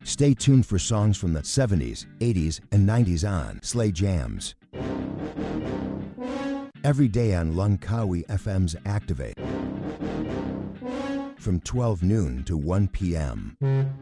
Stay tuned for songs from the 70s, 80s, and 90s on Slay Jams. Every day on Langkawi FM's Activate from 12 noon to 1 p.m.